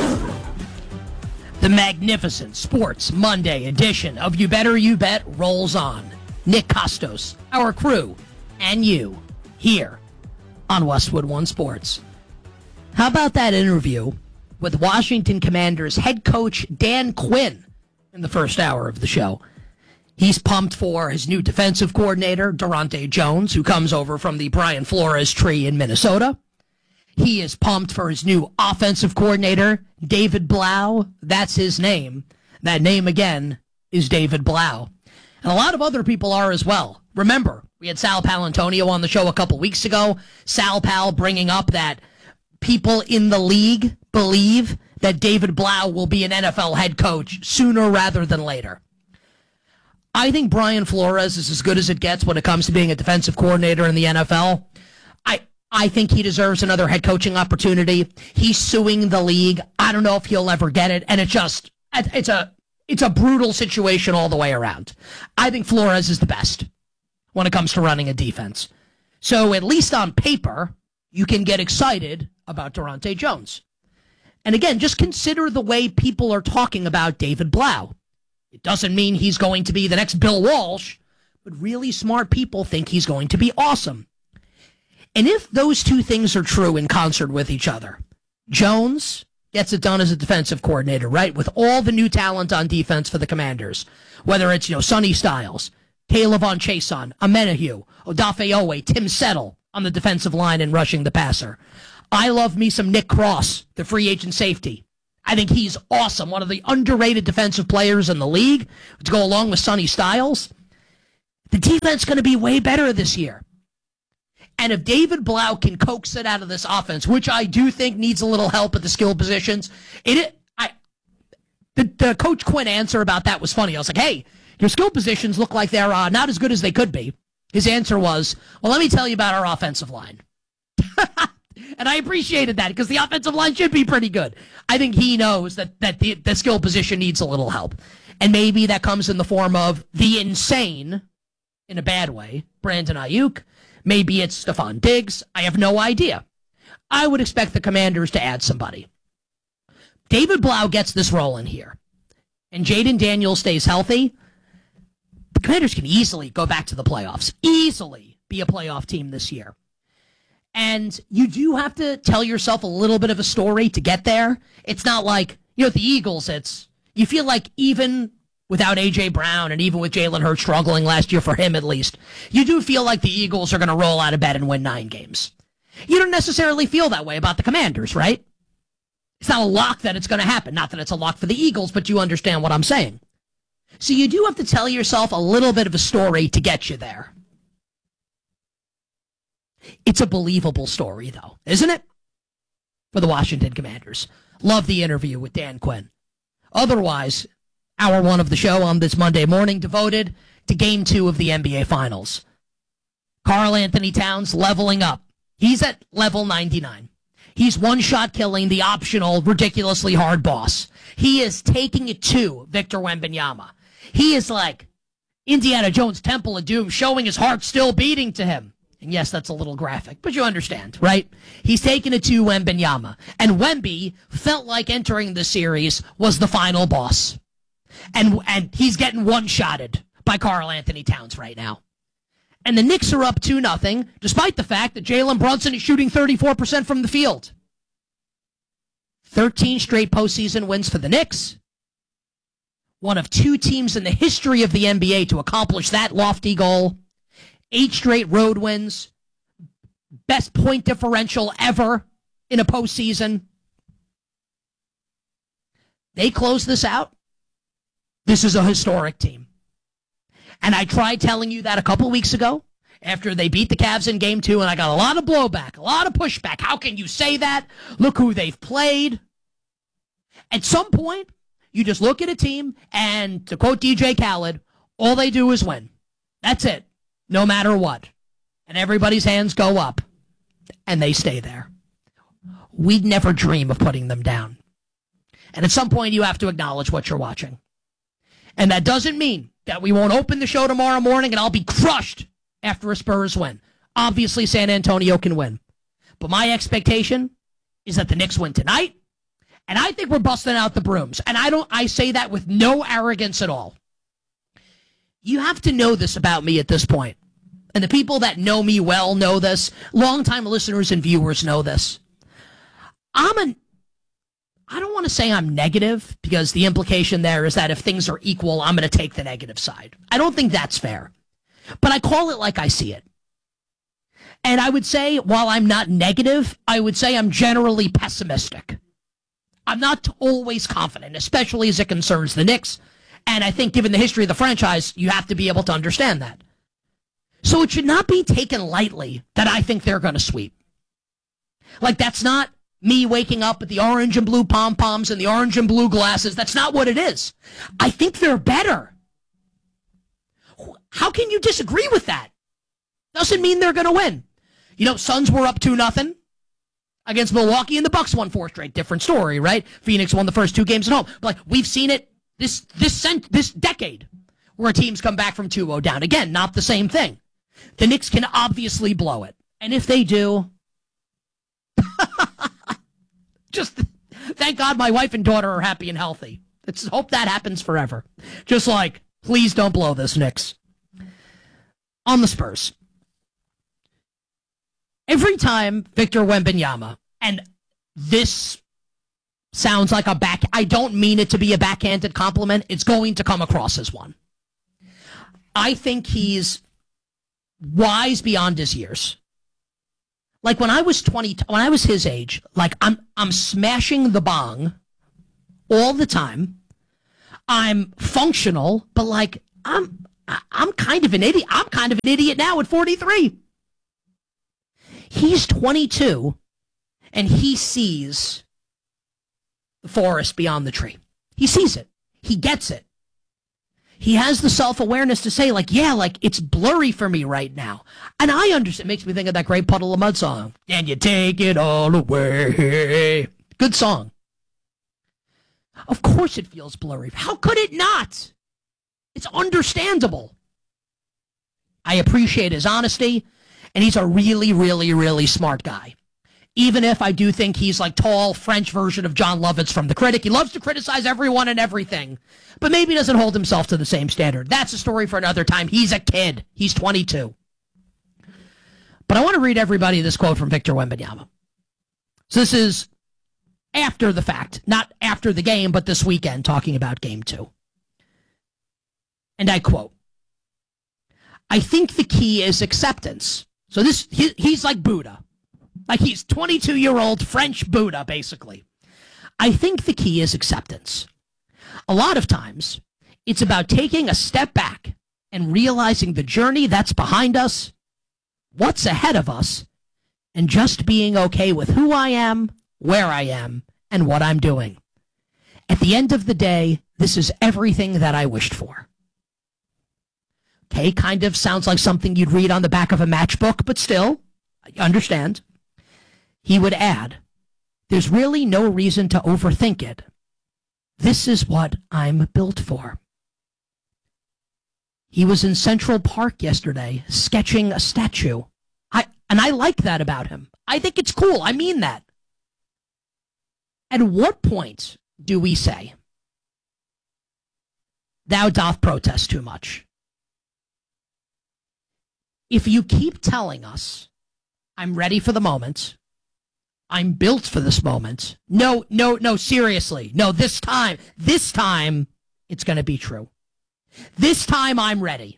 Speaker 1: The magnificent Sports Monday edition of You Better You Bet rolls on. Nick Costos, our crew, and you, here on Westwood One Sports. How about that interview with Washington Commanders head coach Dan Quinn in the first hour of the show? He's pumped for his new defensive coordinator, Durante Jones, who comes over from the Brian Flores tree in Minnesota. He is pumped for his new offensive coordinator, David Blau. That's his name. That name, again, is David Blau. And a lot of other people are as well. Remember, we had Sal Palantonio on the show a couple weeks ago. Sal Pal bringing up that people in the league believe that David Blau will be an NFL head coach sooner rather than later. I think Brian Flores is as good as it gets when it comes to being a defensive coordinator in the NFL. I think he deserves another head coaching opportunity. He's suing the league. I don't know if he'll ever get it, and it's a brutal situation all the way around. I think Flores is the best when it comes to running a defense. So at least on paper, you can get excited about Durante Jones. And again, just consider the way people are talking about David Blau. It doesn't mean he's going to be the next Bill Walsh, but really smart people think he's going to be awesome. And if those two things are true in concert with each other, Jones gets it done as a defensive coordinator, right? With all the new talent on defense for the Commanders, whether it's, Sonny Styles, Kayvon Chason, Amenahue, Odafe Owe, Tim Settle on the defensive line and rushing the passer. I love me some Nick Cross, the free agent safety. I think he's awesome, one of the underrated defensive players in the league to go along with Sonny Styles. The defense is going to be way better this year. And if David Blau can coax it out of this offense, which I do think needs a little help at the skill positions, the Coach Quinn answer about that was funny. I was like, hey, your skill positions look like they're not as good as they could be. His answer was, well, let me tell you about our offensive line. And I appreciated that because the offensive line should be pretty good. I think he knows that the skill position needs a little help. And maybe that comes in the form of the insane, in a bad way, Brandon Ayuk. Maybe it's Stephon Diggs. I have no idea. I would expect the Commanders to add somebody. David Blau gets this rolling here. And Jaden Daniels stays healthy. The Commanders can easily go back to the playoffs. Easily be a playoff team this year. And you do have to tell yourself a little bit of a story to get there. It's not like, the Eagles, you feel like even without A.J. Brown and even with Jalen Hurts struggling last year for him at least, you do feel like the Eagles are going to roll out of bed and win 9 games. You don't necessarily feel that way about the Commanders, right? It's not a lock that it's going to happen. Not that it's a lock for the Eagles, but you understand what I'm saying. So you do have to tell yourself a little bit of a story to get you there. It's a believable story, though, isn't it? For the Washington Commanders. Love the interview with Dan Quinn. Otherwise, hour 1 of the show on this Monday morning devoted to Game 2 of the NBA Finals. Karl Anthony Towns leveling up. He's at level 99. He's one-shot killing the optional, ridiculously hard boss. He is taking it to Victor Wembanyama. He is like Indiana Jones' Temple of Doom, showing his heart still beating to him. And yes, that's a little graphic, but you understand, right? He's taking it to Wembanyama. And Wemby felt like entering the series was the final boss. And he's getting one-shotted by Karl Anthony Towns right now. And the Knicks are up 2-0, despite the fact that Jalen Brunson is shooting 34% from the field. 13 straight postseason wins for the Knicks. One of 2 teams in the history of the NBA to accomplish that lofty goal. 8 straight road wins. Best point differential ever in a postseason. They close this out. This is a historic team. And I tried telling you that a couple weeks ago after they beat the Cavs in Game 2, and I got a lot of blowback, a lot of pushback. How can you say that? Look who they've played. At some point, you just look at a team, and to quote DJ Khaled, all they do is win. That's it. No matter what. And everybody's hands go up. And they stay there. We'd never dream of putting them down. And at some point, you have to acknowledge what you're watching. And that doesn't mean that we won't open the show tomorrow morning and I'll be crushed after a Spurs win. Obviously, San Antonio can win. But my expectation is that the Knicks win tonight. And I think we're busting out the brooms. And I say that with no arrogance at all. You have to know this about me at this point. And the people that know me well know this. Longtime listeners and viewers know this. I don't want to say I'm negative, because the implication there is that if things are equal, I'm going to take the negative side. I don't think that's fair. But I call it like I see it. And I would say, while I'm not negative, I would say I'm generally pessimistic. I'm not always confident, especially as it concerns the Knicks. And I think given the history of the franchise, you have to be able to understand that. So it should not be taken lightly that I think they're going to sweep. Like, that's not me waking up with the orange and blue pom-poms and the orange and blue glasses. That's not what it is. I think they're better. How can you disagree with that? Doesn't mean they're going to win. Suns were up 2-0 against Milwaukee, and the Bucks won 4 straight. Different story, right? Phoenix won the first 2 games at home. But we've seen it this decade where teams come back from 2-0 down. Again, not the same thing. The Knicks can obviously blow it. And if they do, just thank God my wife and daughter are happy and healthy. Let's hope that happens forever. Just like, please don't blow this, Knicks. On the Spurs. Every time Victor Wembanyama, and this sounds like I don't mean it to be a backhanded compliment, it's going to come across as one. I think he's wise beyond his years. Like when I was when I was his age, like I'm smashing the bong all the time. I'm functional, but like I'm kind of an idiot. I'm kind of an idiot now at 43. He's 22, and he sees the forest beyond the tree. He sees it. He gets it. He has the self-awareness to say, like, yeah, like, it's blurry for me right now. And I understand. It makes me think of that great Puddle of Mud song. And you take it all away. Good song. Of course it feels blurry. How could it not? It's understandable. I appreciate his honesty, and he's a really, really, really smart guy. Even if I do think he's like tall French version of John Lovitz from The Critic. He loves to criticize everyone and everything, but maybe doesn't hold himself to the same standard. That's a story for another time. He's a kid. He's 22. But I want to read everybody this quote from Victor Wembanyama. So this is after the fact, not after the game, but this weekend, talking about Game 2. And I quote, I think the key is acceptance. So he's like Buddha. Like he's 22-year-old French Buddha, basically. I think the key is acceptance. A lot of times, it's about taking a step back and realizing the journey that's behind us, what's ahead of us, and just being okay with who I am, where I am, and what I'm doing. At the end of the day, this is everything that I wished for. Okay, kind of sounds like something you'd read on the back of a matchbook, but still, I understand. He would add, there's really no reason to overthink it. This is what I'm built for. He was in Central Park yesterday sketching a statue. I like that about him. I think it's cool. I mean that. At what point do we say, thou doth protest too much? If you keep telling us, I'm ready for the moment, I'm built for this moment. No, seriously. No, this time, it's going to be true. This time, I'm ready.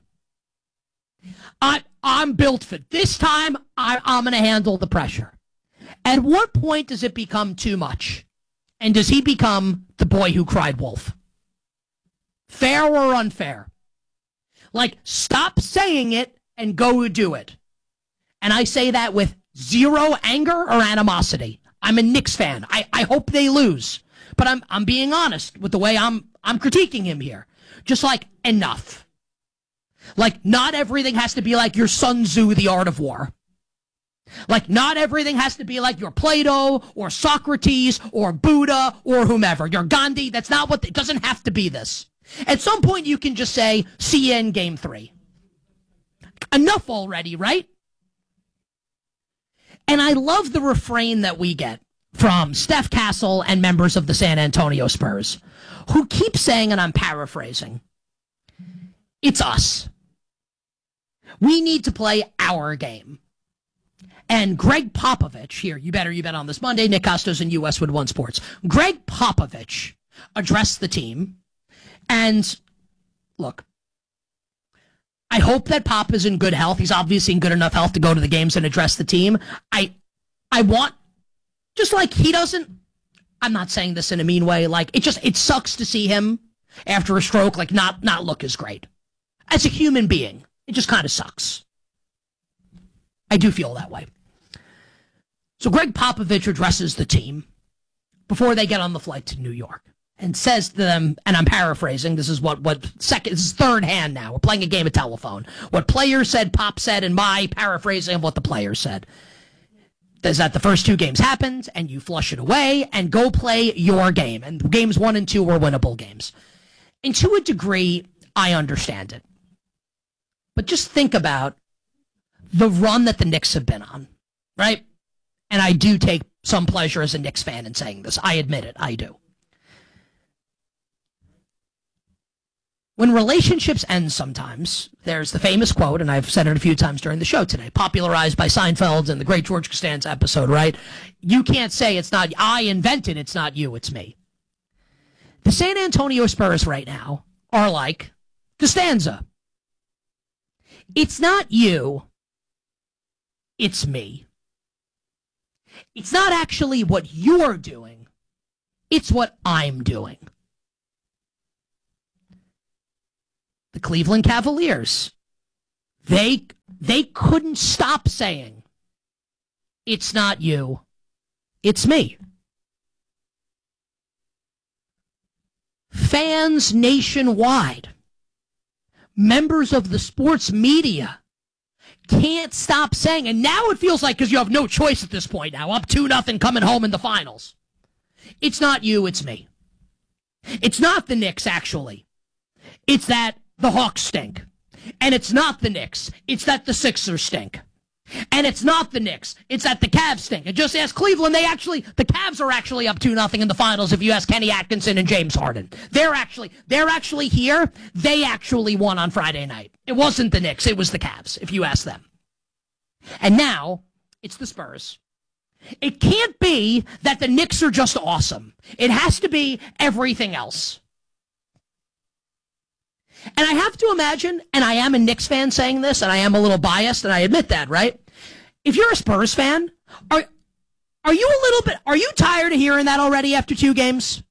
Speaker 1: I'm built for this time. I'm going to handle the pressure. At what point does it become too much? And does he become the boy who cried wolf? Fair or unfair? Like, stop saying it and go do it. And I say that with zero anger or animosity. I'm a Knicks fan. I hope they lose. But I'm being honest with the way I'm critiquing him here. Just like, enough. Like, not everything has to be like your Sun Tzu, The Art of War. Like, not everything has to be like your Plato or Socrates or Buddha or whomever. Your Gandhi. That's not what, it doesn't have to be this. At some point, you can just say, see you in Game 3. Enough already, right? And I love the refrain that we get from Steph Castle and members of the San Antonio Spurs, who keep saying, and I'm paraphrasing, it's us. We need to play our game. And Greg Popovich, here, you better bet on this Monday, Nick Costos and Westwood One Sports. Greg Popovich addressed the team. And look, I hope that Pop is in good health. He's obviously in good enough health to go to the games and address the team. I want, just like he doesn't, I'm not saying this in a mean way, like, it sucks to see him after a stroke, like, not look as great. As a human being, it just kind of sucks. I do feel that way. So Greg Popovich addresses the team before they get on the flight to New York and says to them, and I'm paraphrasing, this is this is third hand now. We're playing a game of telephone. What players said, Pop said, and my paraphrasing of what the players said. Is that the first two games happened, and you flush it away, and go play your game. And games 1 and 2 were winnable games. And to a degree, I understand it. But just think about the run that the Knicks have been on, right? And I do take some pleasure as a Knicks fan in saying this. I admit it. I do. When relationships end sometimes, there's the famous quote, and I've said it a few times during the show today, popularized by Seinfeld and the great George Costanza episode, right? You can't say it's not, I invented, it's not you, it's me. The San Antonio Spurs right now are like Costanza. It's not you, it's me. It's not actually what you're doing, it's what I'm doing. The Cleveland Cavaliers, they couldn't stop saying, it's not you, it's me. Fans nationwide, members of the sports media, can't stop saying, and now it feels like, because you have no choice at this point now, up 2-0 coming home in the finals. It's not you, it's me. It's not the Knicks, actually. It's that the Hawks stink. And it's not the Knicks. It's that the Sixers stink. And it's not the Knicks. It's that the Cavs stink. And just ask Cleveland, the Cavs are actually up 2-0 in the finals if you ask Kenny Atkinson and James Harden. They're actually here. They actually won on Friday night. It wasn't the Knicks. It was the Cavs, if you ask them. And now it's the Spurs. It can't be that the Knicks are just awesome. It has to be everything else. And I have to imagine, and I am a Knicks fan saying this, and I am a little biased, and I admit that, right? If you're a Spurs fan, are you tired of hearing that already after 2 games?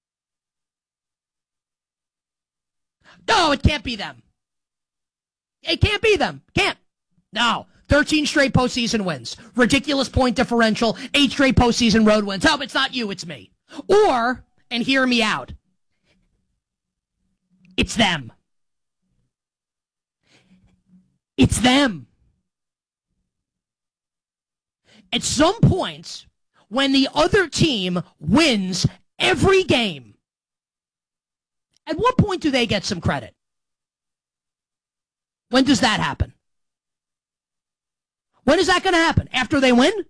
Speaker 1: No, it can't be them. It can't be them. Can't. No. 13 straight postseason wins. Ridiculous point differential. 8 straight postseason road wins. Oh, it's not you, it's me. Or, and hear me out, it's them. It's them. At some point, when the other team wins every game, at what point do they get some credit? When does that happen? When is that going to happen? After they win?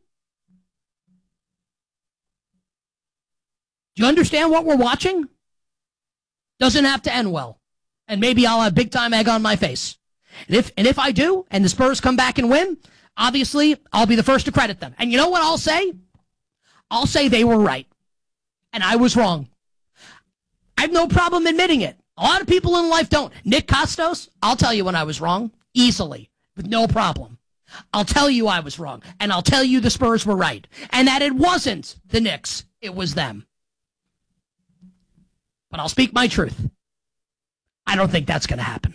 Speaker 1: Do you understand what we're watching? Doesn't have to end well. And maybe I'll have big time egg on my face. And if I do, and the Spurs come back and win, obviously I'll be the first to credit them. And you know what I'll say? I'll say they were right. And I was wrong. I have no problem admitting it. A lot of people in life don't. Nick Kostos, I'll tell you when I was wrong. Easily. With no problem. I'll tell you I was wrong. And I'll tell you the Spurs were right. And that it wasn't the Knicks. It was them. But I'll speak my truth. I don't think that's going to happen.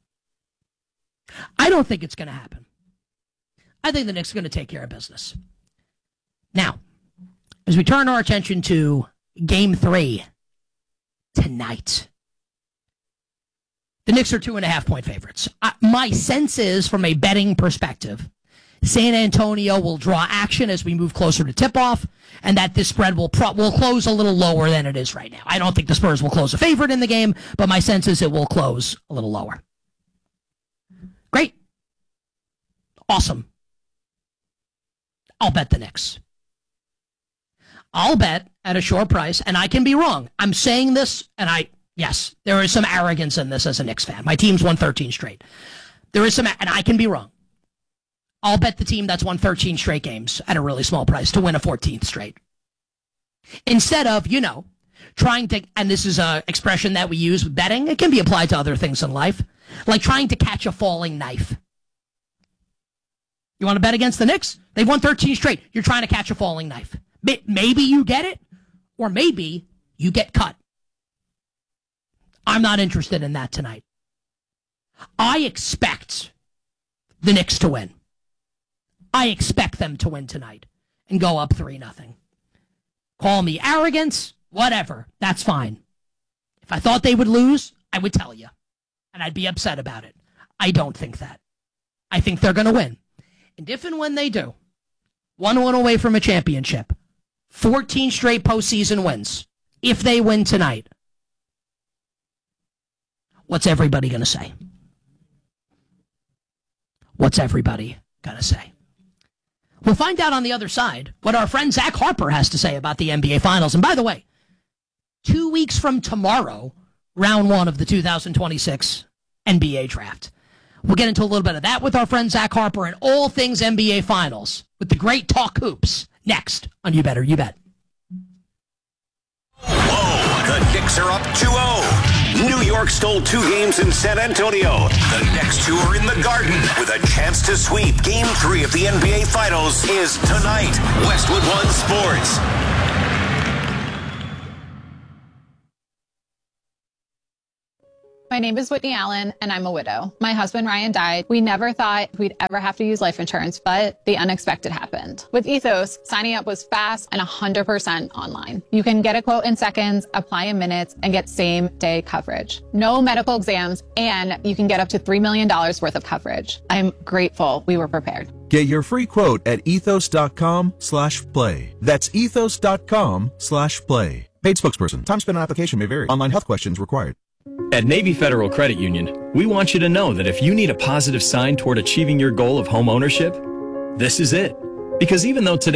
Speaker 1: I don't think it's going to happen. I think the Knicks are going to take care of business. Now, as we turn our attention to Game 3 tonight, the Knicks are 2.5-point favorites. My sense is, from a betting perspective, San Antonio will draw action as we move closer to tip-off, and that this spread will close a little lower than it is right now. I don't think the Spurs will close a favorite in the game, but my sense is it will close a little lower. Great. Awesome. I'll bet the Knicks. I'll bet at a short price, and I can be wrong. I'm saying this, and yes, there is some arrogance in this as a Knicks fan. My team's won 13 straight. There is some, and I can be wrong. I'll bet the team that's won 13 straight games at a really small price to win a 14th straight. Instead of, trying to, and this is an expression that we use with betting, it can be applied to other things in life, like trying to catch a falling knife. You want to bet against the Knicks? They've won 13 straight. You're trying to catch a falling knife. Maybe you get it, or maybe you get cut. I'm not interested in that tonight. I expect the Knicks to win. I expect them to win tonight and go up 3-0. Call me arrogance, whatever. That's fine. If I thought they would lose, I would tell you, and I'd be upset about it. I don't think that. I think they're going to win. And if and when they do, 1-1 away from a championship, 14 straight postseason wins, if they win tonight, what's everybody going to say? What's everybody gotta say. We'll find out on the other side what our friend Zach Harper has to say about the NBA Finals. And by the way, 2 weeks from tomorrow, round one of the 2026 NBA Draft. We'll get into a little bit of that with our friend Zach Harper and all things NBA Finals with the great Talk Hoops next on You Better You Bet.
Speaker 2: Whoa, the Knicks are up 2-0. New York stole 2 games in San Antonio. The next 2 are in the Garden with a chance to sweep. Game 3 of the NBA Finals is tonight. Westwood One Sports.
Speaker 12: My name is Whitney Allen, and I'm a widow. My husband, Ryan, died. We never thought we'd ever have to use life insurance, but the unexpected happened. With Ethos, signing up was fast and 100% online. You can get a quote in seconds, apply in minutes, and get same-day coverage. No medical exams, and you can get up to $3 million worth of coverage. I'm grateful we were prepared.
Speaker 13: Get your free quote at ethos.com/play. That's ethos.com/play. Paid spokesperson. Time spent on application may vary. Online health questions required.
Speaker 28: At Navy Federal Credit Union, we want you to know that if you need a positive sign toward achieving your goal of home ownership, this is it. Because even though today